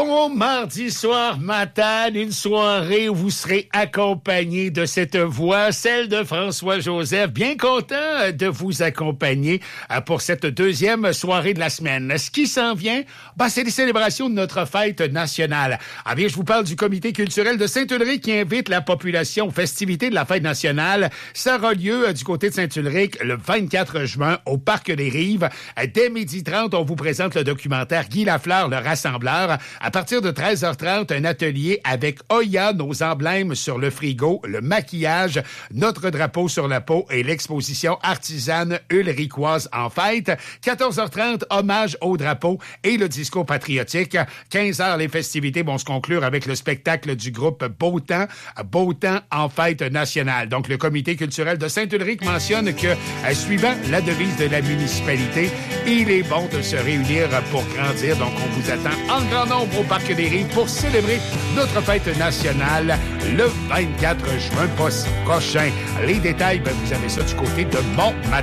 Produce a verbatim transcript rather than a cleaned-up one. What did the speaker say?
Bon mardi soir matin, une soirée où vous serez accompagné de cette voix, celle de François-Joseph. Bien content de vous accompagner pour cette deuxième soirée de la semaine. Ce qui s'en vient, ben, c'est les célébrations de notre fête nationale. Ah bien, je vous parle du comité culturel de Saint-Ulrich qui invite la population aux festivités de la fête nationale. Ça aura lieu du côté de Saint-Ulrich le vingt-quatre juin au Parc des Rives. Dès midi trente, on vous présente le documentaire Guy Lafleur, le rassembleur. À partir de treize heures trente, un atelier avec Oya, nos emblèmes sur le frigo, le maquillage, notre drapeau sur la peau et l'exposition artisane ulrichoise en fête. quatorze heures trente, hommage au drapeau et le discours patriotique. quinze heures, les festivités vont se conclure avec le spectacle du groupe Beau Temps, Beau Temps en fête nationale. Donc, le comité culturel de Saint-Ulrich mentionne que, suivant la devise de la municipalité, il est bon de se réunir pour grandir. Donc, on vous attend en grand nombre au Parc des Rives pour célébrer notre fête nationale le vingt-quatre juin prochain. Les détails, ben, vous avez ça du côté de Montmatin.